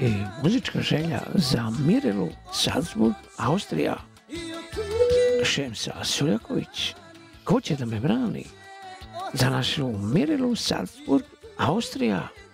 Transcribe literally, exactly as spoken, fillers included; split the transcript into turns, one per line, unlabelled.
i muzička želja za Mirilu Salzburg, Austrija. Šemsa Suljaković, ko će da me brani? Za našu Mirilu Salzburg, Austrija.